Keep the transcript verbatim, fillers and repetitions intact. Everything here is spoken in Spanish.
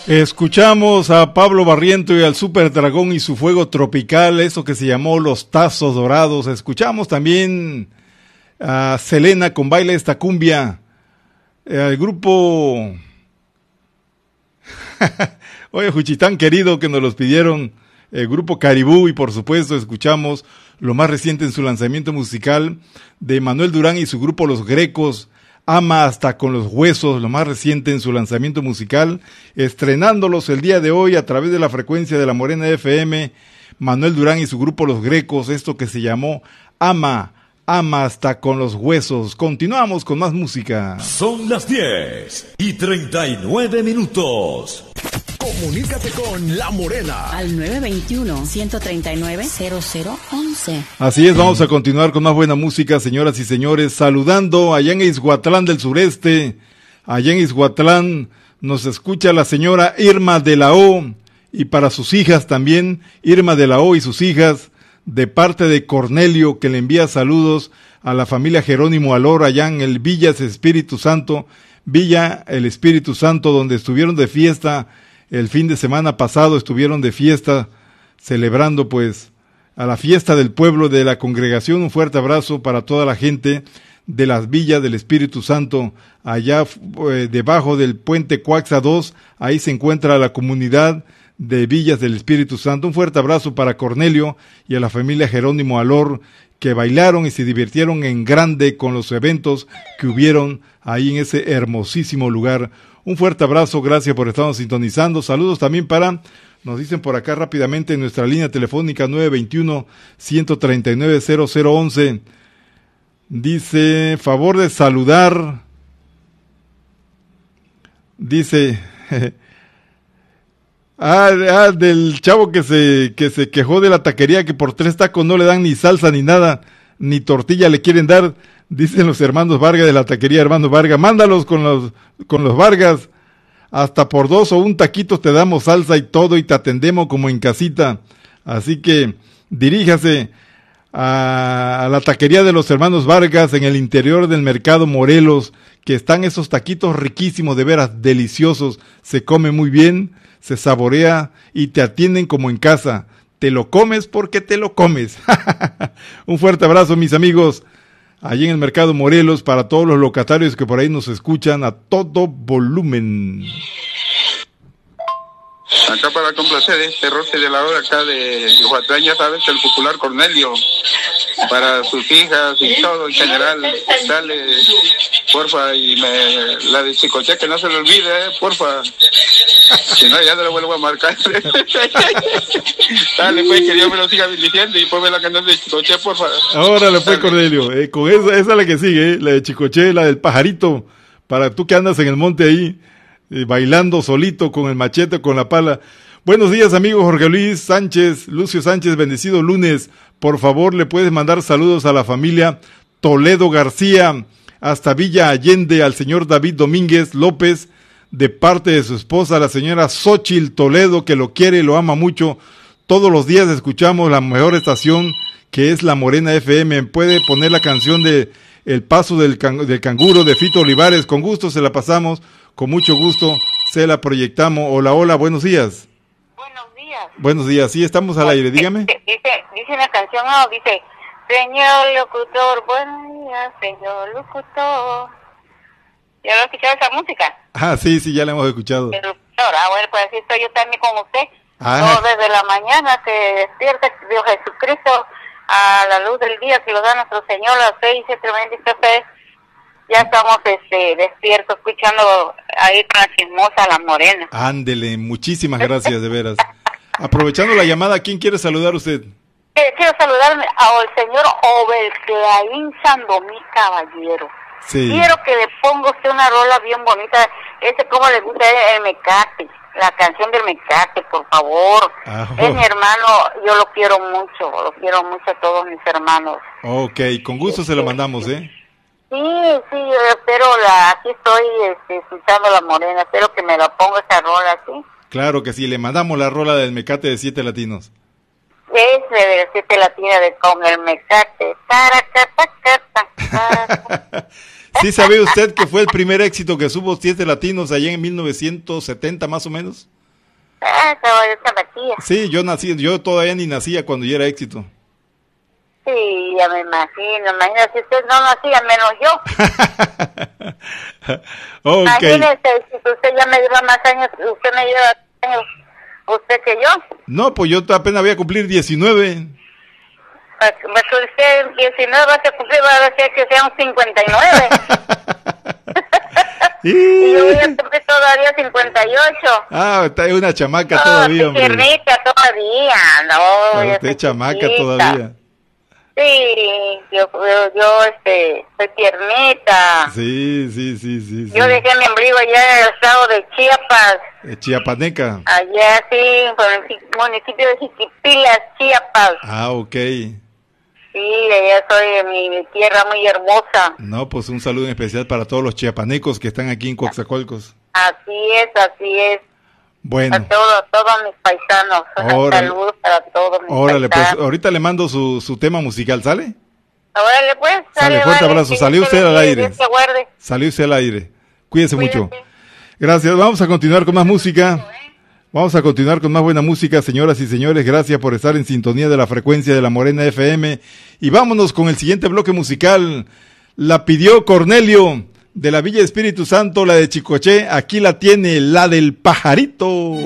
Escuchamos a Pablo Barriento y al Super Dragón y su fuego tropical, eso que se llamó Los Tazos Dorados. Escuchamos también a Selena con Baila esta cumbia, el grupo oye, Juchitán querido, que nos los pidieron, el grupo Caribú, y por supuesto escuchamos lo más reciente en su lanzamiento musical de Manuel Durán y su grupo Los Grecos, Ama hasta con los huesos, lo más reciente en su lanzamiento musical, estrenándolos el día de hoy a través de la frecuencia de la Morena F M, Manuel Durán y su grupo Los Grecos, esto que se llamó Ama, Ama hasta con los huesos. Continuamos con más música. Son las diez y treinta y nueve minutos. Comunícate con La Morena al nueve veintiuno, ciento treinta y nueve, cero cero once. Así es, vamos a continuar con más buena música, señoras y señores, saludando allá en Ixhuatlán del sureste. Allá en Ixhuatlán nos escucha la señora Irma de la O, y para sus hijas también, Irma de la O y sus hijas, de parte de Cornelio, que le envía saludos a la familia Jerónimo Alor allá en el Villas Espíritu Santo, Villa el Espíritu Santo, donde estuvieron de fiesta el fin de semana pasado, estuvieron de fiesta celebrando pues a la fiesta del pueblo de la congregación. Un fuerte abrazo para toda la gente de las Villas del Espíritu Santo, allá eh, debajo del puente Coaxa dos, ahí se encuentra la comunidad de Villas del Espíritu Santo. Un fuerte abrazo para Cornelio y a la familia Jerónimo Alor, que bailaron y se divirtieron en grande con los eventos que hubieron ahí en ese hermosísimo lugar. Un fuerte abrazo, gracias por estarnos sintonizando. Saludos también para, nos dicen por acá rápidamente en nuestra línea telefónica nueve veintiuno, ciento treinta y nueve, cero cero once. Dice, favor de saludar, dice, ah, ah, del chavo que se, que se quejó de la taquería, que por tres tacos no le dan ni salsa ni nada, ni tortilla le quieren dar. Dicen los hermanos Vargas de la taquería Hermanos Vargas, mándalos con los, con los Vargas, hasta por dos o un taquito te damos salsa y todo y te atendemos como en casita. Así que diríjase a, a la taquería de los hermanos Vargas en el interior del mercado Morelos, que están esos taquitos riquísimos, de veras deliciosos, se come muy bien, se saborea y te atienden como en casa. Te lo comes porque te lo comes. Un fuerte abrazo, mis amigos, allí en el mercado Morelos, para todos los locatarios que por ahí nos escuchan a todo volumen. Acá para complacer este roce de la hora acá de Ixhuatlán, ya sabes, el popular Cornelio, para sus hijas y todo en general. Dale, porfa, y me, la de Chicoche, que no se le olvide, eh, porfa. Si no, ya no le vuelvo a marcar. Dale, pues, que Dios me lo siga bendiciendo y ponme la canción de Chicoche, porfa. Ahora le fue Cornelio, eh, con esa, esa es la que sigue, eh, la de Chicoche, la del pajarito, para tú que andas en el monte ahí, eh, bailando solito con el machete, con la pala. Buenos días, amigo Jorge Luis Sánchez, Lucio Sánchez, bendecido lunes. Por favor, le puedes mandar saludos a la familia Toledo García, hasta Villa Allende, al señor David Domínguez López, de parte de su esposa, la señora Xochitl Toledo, que lo quiere y lo ama mucho. Todos los días escuchamos la mejor estación, que es la Morena F M. Puede poner la canción de El Paso del, can- del Canguro, de Fito Olivares. Con gusto se la pasamos, con mucho gusto se la proyectamos. Hola, hola, buenos días. Buenos días. Buenos días, sí, estamos al aire, dígame. Dice, dice una canción, no, dice, señor locutor, buenos días, señor locutor. ¿Ya lo has escuchado esa música? Ah, sí, sí, ya la hemos escuchado. El locutor, ah, bueno, pues así estoy yo también con usted. Ah. No, desde la mañana se despierta Dios Jesucristo a la luz del día que lo da nuestro Señor, a las seis, siete, veinte, café. Ya estamos este, despiertos, escuchando ahí con la chismosa La Morena. Ándele, muchísimas gracias, de veras. Aprovechando la llamada, ¿quién quiere saludar a usted? Eh, quiero saludarme al señor Obelclaín Sandomí Caballero. Sí. Quiero que le ponga usted una rola bien bonita, ese como le gusta el mecate, la canción del mecate, por favor. Ah, oh. Es mi hermano, yo lo quiero mucho, lo quiero mucho a todos mis hermanos. Ok, con gusto se lo mandamos, ¿eh? Sí, sí, yo espero, la, aquí estoy este, escuchando La Morena, espero que me la ponga esa rola, ¿sí? Claro que sí, le mandamos la rola del mecate de Siete Latinos. Ese de Siete Latinas de Con el Mecate. ¿Sí sabe usted que fue el primer éxito que supo Siete Latinos allá en mil novecientos setenta más o menos? Ah, estaba yo chamaquilla. Sí, yo nací, yo todavía ni nacía cuando ya era éxito. Sí, ya me imagino, imagínate, si usted no nacía, menos yo. Okay. Imagínese, si usted ya me lleva más años, usted me lleva más años, usted que yo. No, pues yo apenas voy a cumplir diecinueve. Pues usted diecinueve va a cumplir, va a ser que sean cincuenta y nueve. Y yo voy a cumplir todavía cincuenta y ocho. Ah, está es una chamaca no, todavía, hombre. Tiernita todavía, no. Pero usted es chamaca chiquita. Todavía. Sí, yo, yo, yo, este, soy tiernita. Sí, sí, sí, sí. Yo sí. dejé mi ombligo allá en el estado de Chiapas. De Chiapaneca. Allá, sí, por el municipio de Jiquipilas, Chiapas. Ah, ok. Sí, allá soy de mi, mi tierra muy hermosa. No, pues un saludo en especial para todos los chiapanecos que están aquí en Coatzacoalcos. Así es, así es. Bueno. A todos, todos mis paisanos. Órale. Saludos para todos mis Órale, paisanos. pues ahorita le mando su, su tema musical, ¿sale? Órale, pues. Sale, fuerte vale, abrazo. que Salió Dios te usted al bendiga, aire. Dios te guarde. Salió usted al aire. Cuídese Cuídate. mucho. Gracias. Vamos a continuar con más música. Vamos a continuar con más buena música, señoras y señores. Gracias por estar en sintonía de la frecuencia de la Morena F M. Y vámonos con el siguiente bloque musical. La pidió Cornelio de la Villa Espíritu Santo, la de Chicoché. Aquí la tiene, la del pajarito.